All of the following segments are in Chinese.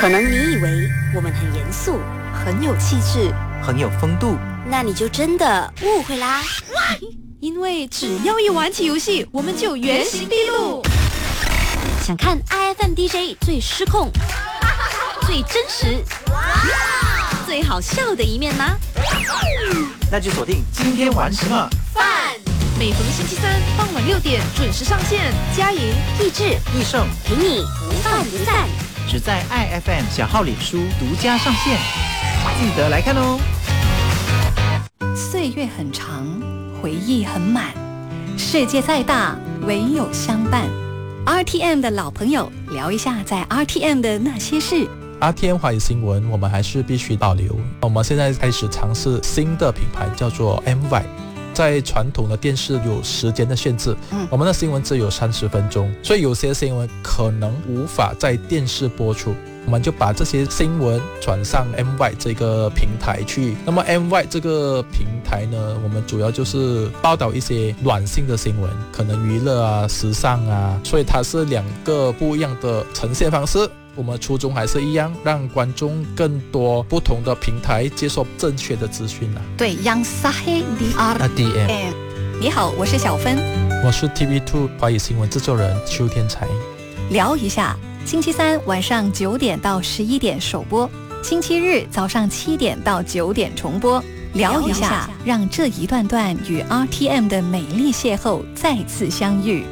可能你以为我们很严肃， 很有气质， 很有风度， 那你就真的误会啦。 因为只要一玩起游戏，我们就原形毕露。 想看 IFM DJ 最失控、最真实、最好笑的一面吗？ 那就锁定今天玩什么饭。 每逢星期三傍晚6点准时上线，佳莹、 益智、 益盛陪你不饭不散， 只在 IFM 小号脸书独家上线，记得来看哦。 岁月很长，回忆很满，世界再大，唯有相伴。RTM 的老朋友，聊一下在 RTM 的那些事。 RTM 华语新闻，我们还是必须保留。我们现在开始尝试新的品牌，叫做 MY。在传统的电视有时间的限制，我们的新闻只有30分钟，所以有些新闻可能无法在电视播出。我们就把这些新闻转上 MY 这个平台去。那么 MY 这个平台呢，我们主要就是报道一些软性的新闻，可能娱乐啊、时尚啊，所以它是2个不一样的呈现方式。我们初衷还是一样，让观众更多不同的平台接受正确的资讯啊。 对，yang sahe di RTM。你好，我是小芬， 我是 TV2 华语新闻制作人邱天才。 聊一下，星期三晚上9点到11点首播，星期日早上7点到9点重播。聊一下，让这一段段与 RTM 的美丽邂逅再次相遇。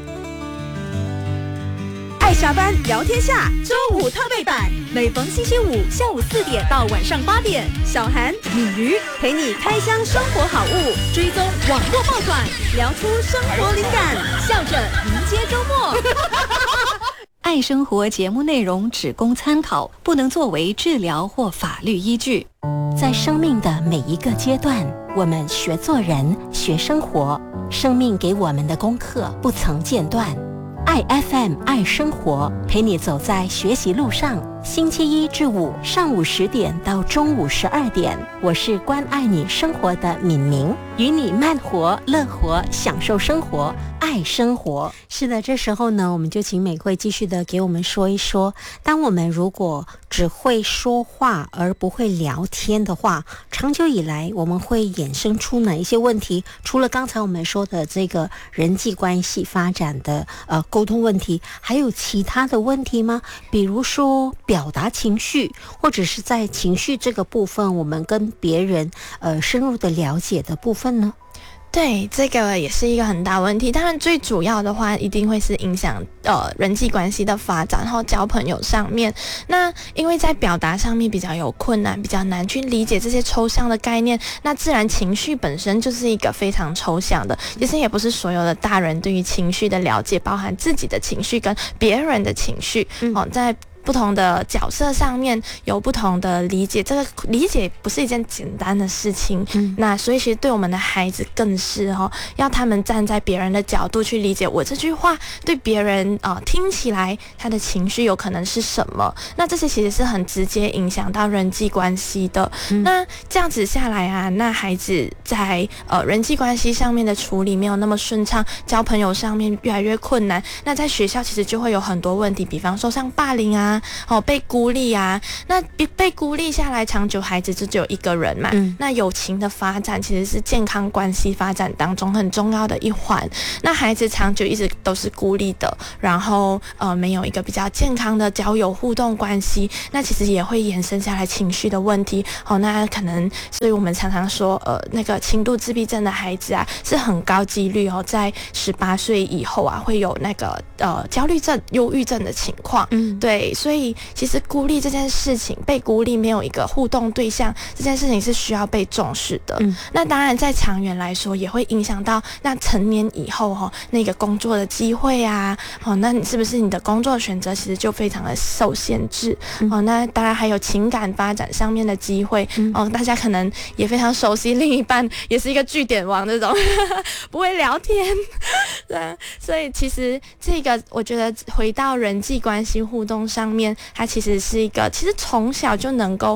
爱下班聊天下周五特备版，每逢星期五下午4点到晚上8点，小韩、米鱼陪你开箱生活好物，追踪网络爆款，聊出生活灵感，笑着迎接周末。 爱生活节目内容只供参考，不能作为治疗或法律依据。 在生命的每一个阶段，我们学做人，学生活，生命给我们的功课不曾间断。爱 FM 爱生活，陪你走在学习路上。星期1至5上午10点到中午12点，我是关爱你生活的敏明，与你慢活、乐活，享受生活，爱生活。是的，这时候呢，我们就请美惠继续的给我们说一说，当我们如果只会说话而不会聊天的话，长久以来我们会衍生出哪一些问题？除了刚才我们说的这个人际关系发展的沟通问题，还有其他的问题吗？比如说表达情绪，或者是在情绪这个部分，我们跟别人深入的了解的部分呢？ 对，这个也是一个很大问题。当然最主要的话一定会是影响人际关系的发展，然后交朋友上面。那因为在表达上面比较有困难，比较难去理解这些抽象的概念，那自然情绪本身就是一个非常抽象的，其实也不是所有的大人对于情绪的了解，包含自己的情绪跟别人的情绪，在不同的角色上面有不同的理解，这个理解不是一件简单的事情。那所以其实对我们的孩子更是要他们站在别人的角度去理解我这句话对别人听起来他的情绪有可能是什么。那这些其实是很直接影响到人际关系的。那这样子下来啊，那孩子在人际关系上面的处理没有那么顺畅，交朋友上面越来越困难。那在学校其实就会有很多问题，比方说像霸凌啊，被孤立啊，那被孤立下来，长久孩子就只有一个人嘛。那友情的发展其实是健康关系发展当中很重要的一环。那孩子长久一直都是孤立的，然后没有一个比较健康的交友互动关系，那其实也会延伸下来情绪的问题。那可能所以我们常常说那个轻度自闭症的孩子啊，是很高几率在18岁以后啊会有那个焦虑症、忧郁症的情况。对，所以其实孤立这件事情，被孤立没有一个互动对象，这件事情是需要被重视的。那当然在长远来说也会影响到那成年以后那个工作的机会啊，那你是不是你的工作选择其实就非常的受限制。那当然还有情感发展上面的机会。大家可能也非常熟悉，另一半也是一个句点王这种不会聊天。对，所以其实这个我觉得回到人际关系互动上面，它其实是一个其实从小就能够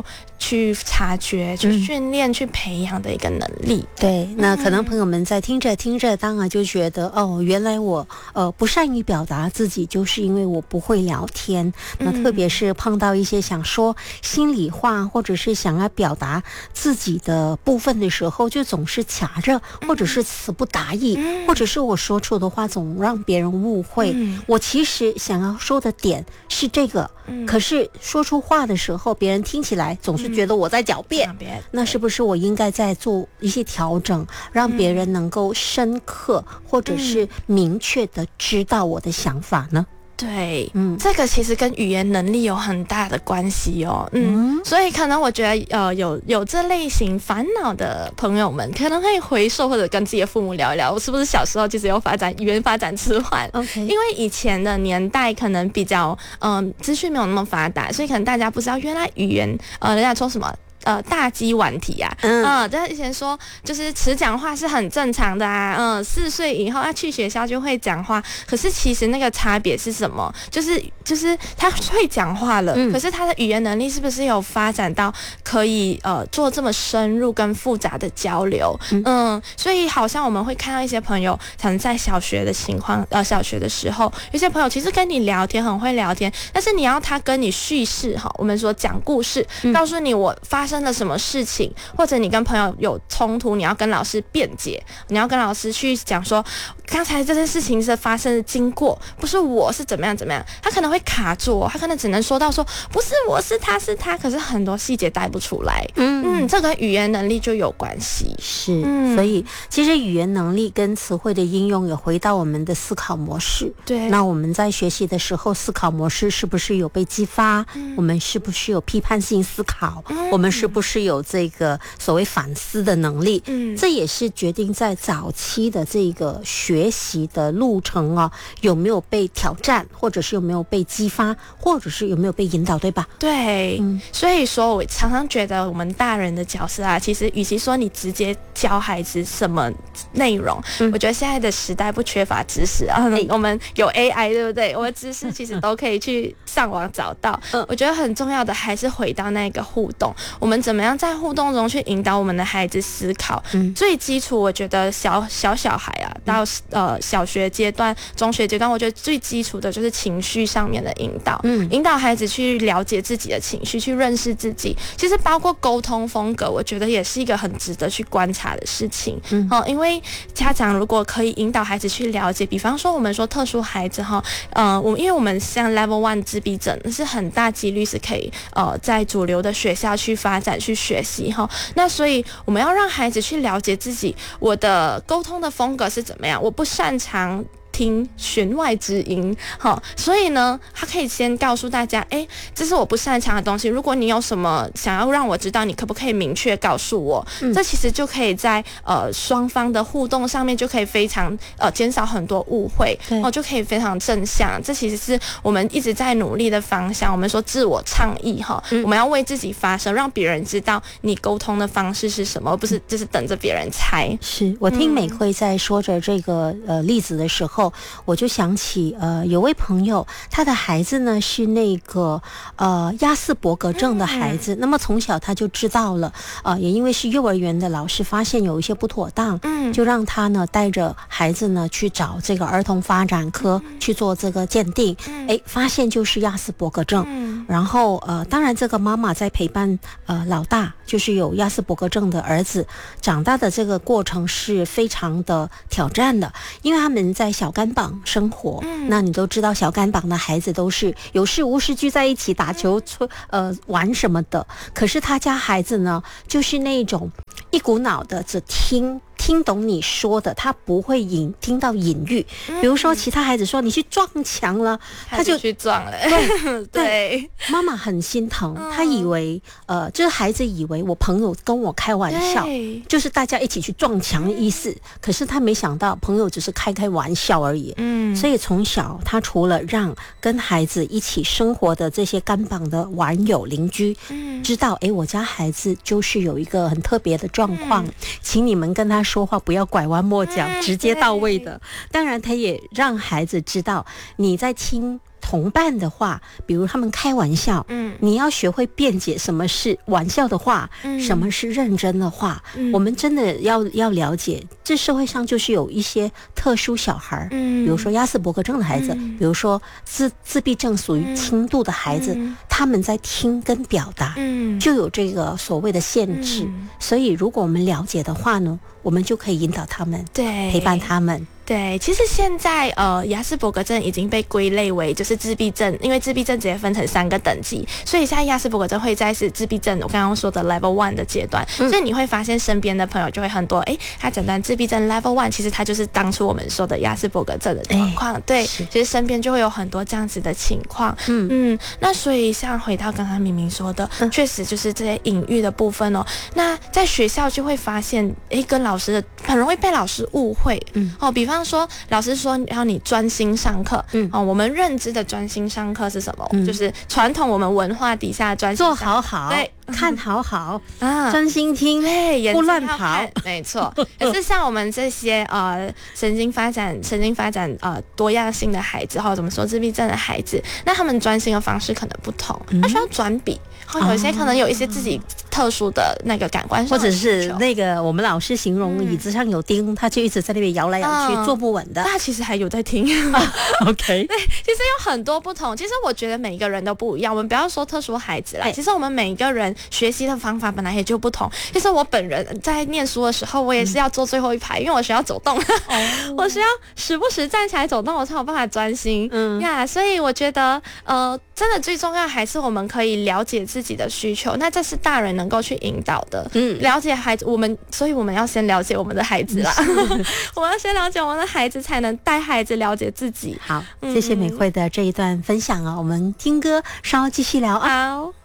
去察觉、去训练、去培养的一个能力。 对，那可能朋友们在听着听着，当然就觉得原来我不善于表达自己，就是因为我不会聊天。那特别是碰到一些想说心里话，或者是想要表达自己的部分的时候，就总是卡着，或者是词不达意，或者是我说出的话总让别人误会。我其实想要说的点是这个，可是说出话的时候，别人听起来总是觉得我在狡辩。那是不是我应该再做一些调整，让别人能够深刻或者是明确的知道我的想法呢？ 对，这个其实跟语言能力有很大的关系哦。所以可能我觉得有这类型烦恼的朋友们，可能可以回溯或者跟自己的父母聊一聊，我是不是小时候其实有语言发展迟缓。因为以前的年代可能比较资讯没有那么发达，所以可能大家不知道原来语言人家说什么。大鸡晚啼啊，但以前说就是迟讲话是很正常的啊，4岁以后他去学校就会讲话，可是其实那个差别是什么？就是他会讲话了，可是他的语言能力是不是有发展到可以做这么深入跟复杂的交流？所以好像我们会看到一些朋友，可能在小学的情况，小学的时候，有些朋友其实跟你聊天很会聊天，但是你要他跟你叙事哈，我们说讲故事，告诉你我发生了什么事情，或者你跟朋友有冲突，你要跟老师辩解，你要跟老师去讲说刚才这件事情是发生的经过，不是我是怎么样怎么样，他可能会卡住，他可能只能说到说不是我是他是他，可是很多细节带不出来。这跟语言能力就有关系。 是，所以其实语言能力跟词汇的应用也回到我们的思考模式。 对， 那我们在学习的时候，思考模式是不是有被激发？我们是不是有批判性思考？我们是不是有这个所谓反思的能力？这也是决定在早期的这个学习的路程有没有被挑战，或者是有没有被激发，或者是有没有被引导，对吧？ 对，所以说我常常觉得我们大人的角色其实与其说你直接教孩子什么内容，我觉得现在的时代不缺乏知识我们有 AI 对不对？我们知识其实都可以去上网找到。我觉得很重要的还是回到那个互动，我们怎么样在互动中去引导我们的孩子思考。最基础我觉得小孩到小学阶段、中学阶段，我觉得最基础的就是情绪上面的引导，引导孩子去了解自己的情绪，去认识自己。其实包括沟通风格，我觉得也是一个很值得去观察的事情。因为家长如果可以引导孩子去了解，比方说我们说特殊孩子因为我们像 Level 1自闭症是很大几率是可以在主流的学校去发展去学习那所以我们要让孩子去了解自己，我的沟通的风格是怎么样，我不擅长听弦外之音所以呢他可以先告诉大家这是我不擅长的东西，如果你有什么想要让我知道，你可不可以明确告诉我？这其实就可以在双方的互动上面就可以非常减少很多误会就可以非常正向。这其实是我们一直在努力的方向。我们说自我倡议我们要为自己发声，让别人知道你沟通的方式是什么，而不是就是等着别人猜。 是我听美惠在说着这个例子的时候，我就想起有位朋友，他的孩子呢是那个亚斯伯格症的孩子，那么从小他就知道了也因为是幼儿园的老师发现有一些不妥当，就让他呢带着孩子呢去找这个儿童发展科去做这个鉴定，发现就是亚斯伯格症。然后当然这个妈妈在陪伴老大，就是有亚斯伯格症的儿子长大的这个过程是非常的挑战的，因为他们在小甘榜生活，那你都知道小甘榜的孩子都是有事无事聚在一起打球玩什么的，可是他家孩子呢就是那种一股脑的只听懂你说的，他不会听到隐喻。比如说其他孩子说你去撞墙了，他就去撞了。对， 妈妈很心疼，他以为就是孩子以为我朋友跟我开玩笑，就是大家一起去撞墙的意思，可是他没想到朋友只是开玩笑而已。所以从小他除了让跟孩子一起生活的这些甘榜的玩友邻居知道我家孩子就是有一个很特别的状况，请你们跟他说话不要拐弯抹角，直接到位的。当然他也让孩子知道你在听同伴的话，比如他们开玩笑， 你要学会辨解什么是玩笑的话，什么是认真的话。我们真的要了解，这社会上就是有一些特殊小孩，比如说亚斯伯格症的孩子，比如说自闭症属于轻度的孩子，他们在听跟表达就有这个所谓的限制，所以如果我们了解的话呢，我们就可以引导他们， 对， 陪伴他们。 对，其实现在亚斯伯格症已经被归类为就是自闭症，因为自闭症直接分成3个等级，所以现在亚斯伯格症会在是自闭症我刚刚说的 Level 1的阶段，所以你会发现身边的朋友就会很多，他诊断自闭症 Level 1，其实他就是当初我们说的亚斯伯格症的状况，对，其实身边就会有很多这样子的情况，那所以像回到刚刚明明说的，确实就是这些隐喻的部分哦，那在学校就会发现，跟老师的很容易被老师误会，比方说老师说要你专心上课，我们认知的专心上课是什么？就是传统我们文化底下的专心上课， 做好好，对，看好好啊， 专心听， 对， 不乱跑， 没错。可是像我们这些神经发展多样性的孩子，或者怎么说自闭症的孩子，那他们专心的方式可能不同，他需要转笔，有些可能有一些自己特殊的那个感官上的， 或者是那个我们老师形容椅子上有钉，他就一直在那边摇来摇去，坐不稳的。 他其实还有在听 OK， 对，其实有很多不同。其实我觉得每一个人都不一样，我们不要说特殊孩子啦，其实我们每一个人学习的方法本来也就不同。其实我本人在念书的时候，我也是要坐最后一排，因为我需要走动，我需要时不时站起来走动，我才有办法专心。所以我觉得真的最重要还是我们可以了解自己的需求，那这是大人能够去引导的。了解孩子，所以我们要先了解我们的孩子啦，我们要先了解我们的孩子，才能带孩子了解自己。 好，谢谢美惠的这一段分享啊，我们听歌稍后继续聊啊。 好。